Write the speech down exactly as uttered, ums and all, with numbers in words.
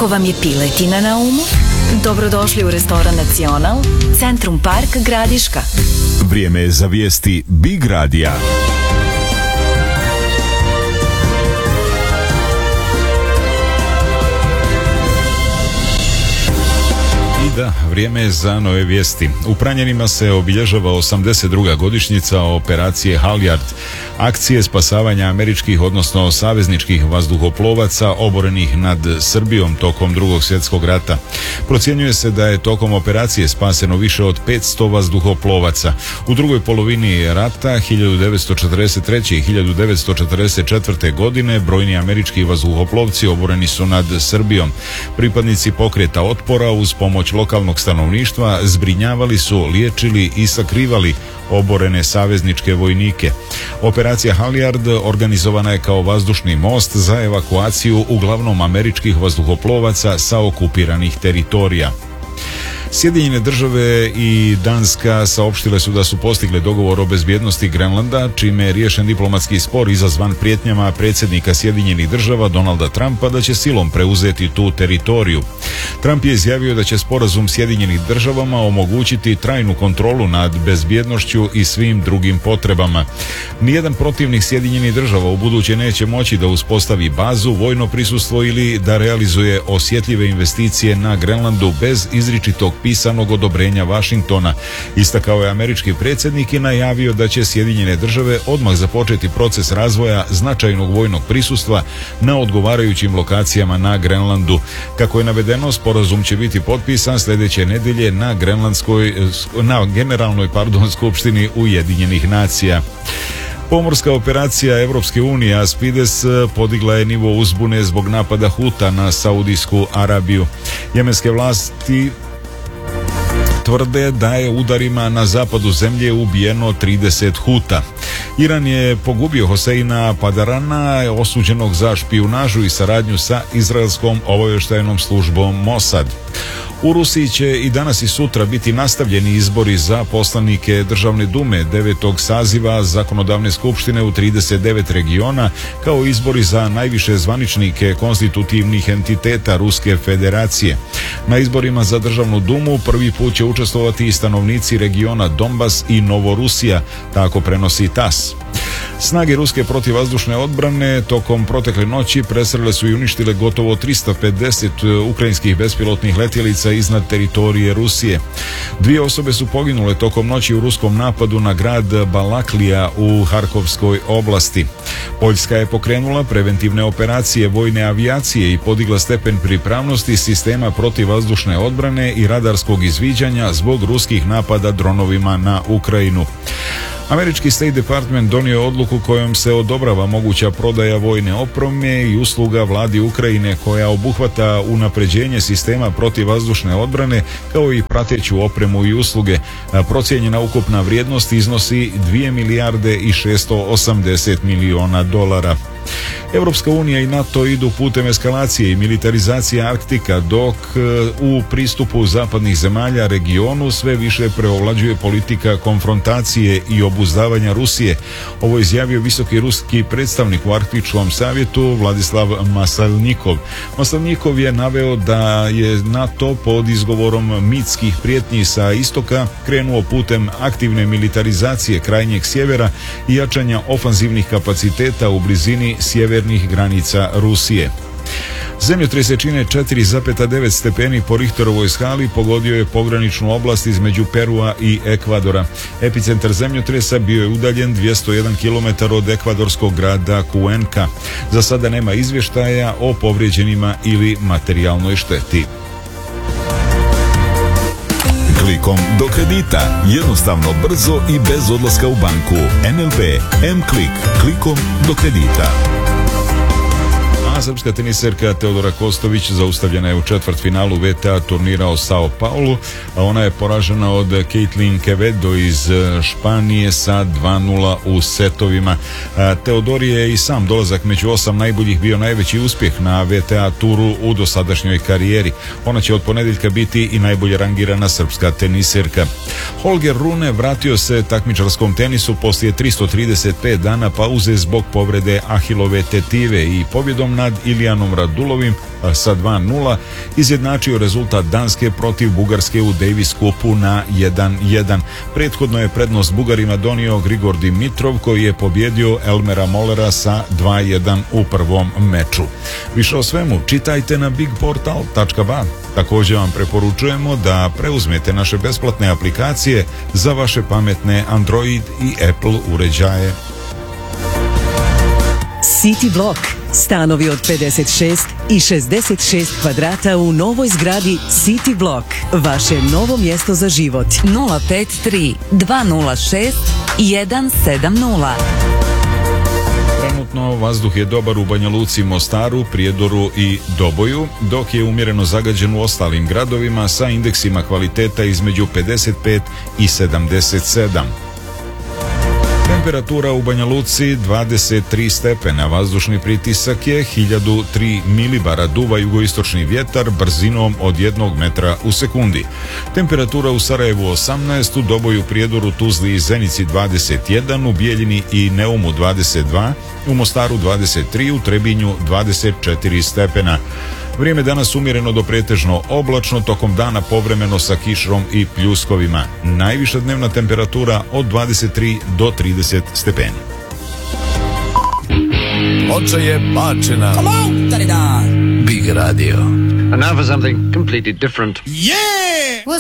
Ako vam je piletina na umu, dobrodošli u restoran Nacional, Centrum Park Gradiška. Vrijeme je za vijesti Big Radija. Da, vrijeme je za nove vijesti. U Pranjanima se obilježava osamdeset druga godišnjica operacije Halyard, akcije spasavanja američkih, odnosno savezničkih vazduhoplovaca oborenih nad Srbijom tokom Drugog svjetskog rata. Procjenjuje se da je tokom operacije spaseno više od petsto vazduhoplovaca. U drugoj polovini rata hiljadu devetsto četrdeset treće. i hiljadu devetsto četrdeset četvrte. godine brojni američki vazduhoplovci oboreni su nad Srbijom. Pripadnici pokreta otpora uz pomoć lokalnog stanovništva zbrinjavali su, liječili i sakrivali oborene savezničke vojnike. Operacija Halyard organizovana je kao vazdušni most za evakuaciju uglavnom američkih vazduhoplovaca sa okupiranih teritorija. Sjedinjene države i Danska saopštile su da su postigle dogovor o bezbjednosti Grenlanda, čime je riješen diplomatski spor izazvan prijetnjama predsjednika Sjedinjenih država Donalda Trumpa da će silom preuzeti tu teritoriju. Trump je izjavio da će sporazum Sjedinjenih državama omogućiti trajnu kontrolu nad bezbjednošću i svim drugim potrebama. Nijedan protivnik Sjedinjenih država u buduće neće moći da uspostavi bazu, vojno prisustvo ili da realizuje osjetljive investicije na Grenlandu bez izričitog pisanog odobrenja Vašingtona, istakao je američki predsjednik i najavio da će Sjedinjene države odmah započeti proces razvoja značajnog vojnog prisustva na odgovarajućim lokacijama na Grenlandu. Kako je navedeno, sporazum će biti potpisan sljedeće nedjelje na Grenlandskoj, na generalnoj pardon, skupštini Ujedinjenih nacija. Pomorska operacija Evropske unije Aspides podigla je nivo uzbune zbog napada Huta na Saudijsku Arabiju. Jemenske vlasti tvrde da je udarima na zapadu zemlje ubijeno trideset Huta. Iran je pogubio Hoseina Padarana, osuđenog za špijunažu i saradnju sa izraelskom obavještajnom službom Mossad. U Rusiji će i danas i sutra biti nastavljeni izbori za poslanike Državne dume devetog saziva zakonodavne skupštine u trideset devet regiona, kao izbori za najviše zvaničnike konstitutivnih entiteta Ruske federacije. Na izborima za Državnu dumu prvi put će učestvovati i stanovnici regiona Donbas i Novorusija, tako prenosi tas. Snage ruske protivvazdušne odbrane tokom protekle noći presrele su i uništile gotovo tristo pedeset ukrajinskih bespilotnih letjelica iznad teritorije Rusije. Dvije osobe su poginule tokom noći u ruskom napadu na grad Balaklija u Harkovskoj oblasti. Poljska je pokrenula preventivne operacije vojne avijacije i podigla stepen pripravnosti sistema protivvazdušne odbrane i radarskog izviđanja zbog ruskih napada dronovima na Ukrajinu. Američki State Department donio je odluku kojom se odobrava moguća prodaja vojne opreme i usluga vladi Ukrajine koja obuhvata unapređenje sistema protivvazdušne odbrane kao i prateću opremu i usluge. Procijenjena ukupna vrijednost iznosi dvije milijarde i šesto osamdeset miliona dolara. Europska unija i NATO idu putem eskalacije i militarizacije Arktika, dok u pristupu zapadnih zemalja regionu sve više preovlađuje politika konfrontacije i obuzdavanja Rusije. Ovo je izjavio visoki ruski predstavnik u Arktičkom savjetu Vladislav Masalnikov. Masalnikov je naveo da je NATO pod izgovorom mitskih prijetnji sa istoka krenuo putem aktivne militarizacije krajnjeg sjevera i jačanja ofanzivnih kapaciteta u blizini sjevernih granica Rusije. Zemljotres jačine četiri zarez devet stepeni po Richterovoj skali pogodio je pograničnu oblast između Perua i Ekvadora. Epicentar zemljotresa bio je udaljen dvjesto jedan kilometar od ekvadorskog grada Cuenca. Za sada nema izvještaja o povrijeđenima ili materijalnoj šteti. Klikom do kredita. Jednostavno, brzo i bez odlaska u banku. N L B M-Klik. Klikom do kredita. A srpska teniserka Teodora Kostović zaustavljena je u četvrtfinalu V T A turnira o Sao Paulu, a ona je poražena od Caitlin Quevedo iz Španije sa dva nula u setovima. Teodori je i sam dolazak među osam najboljih bio najveći uspjeh na V T A turu u dosadašnjoj karijeri. Ona će od ponedjeljka biti i najbolje rangirana srpska teniserka. Holger Rune vratio se takmičarskom tenisu poslije tristo trideset pet dana pauze zbog povrede ahilove tetive i pobjedom nad nad Ilijanom Radulovim sa dva nula izjednačio rezultat Danske protiv Bugarske u Davis Cupu na jedan jedan. Prethodno je prednost Bugarima donio Grigor Dimitrov koji je pobjedio Elmera Mollera sa dva jedan u prvom meču. Više o svemu čitajte na big portal tačka ba. Također vam preporučujemo da preuzmete naše besplatne aplikacije za vaše pametne Android i Apple uređaje. City Block. Stanovi od pedeset šest i šezdeset šest kvadrata u novoj zgradi City Block. Vaše novo mjesto za život. nula pet tri dva nula šest jedan sedam nula. Trenutno vazduh je dobar u Banja Luci, Mostaru, Prijedoru i Doboju, dok je umjereno zagađen u ostalim gradovima sa indeksima kvaliteta između pedeset pet i sedamdeset sedam. Temperatura u Banja Luci dvadeset tri stepena, vazdušni pritisak je hiljadu tri milibara, duva jugoistočni vjetar brzinom od jednog metra u sekundi. Temperatura u Sarajevu osamnaest, u Doboju, Prijedoru, Tuzli i Zenici dvadeset jedan, u Bijeljini i Neumu dvadeset dva, u Mostaru dvadeset tri, u Trebinju dvadeset četiri stepena. Vrijeme danas umjereno do pretežno oblačno, tokom dana povremeno sa kišom i pljuskovima. Najviša dnevna temperatura od dvadeset tri do trideset stepeni. Ploča je bačena. Come on, Tanida. Big Radio. And now for something completely different. Yeah! What's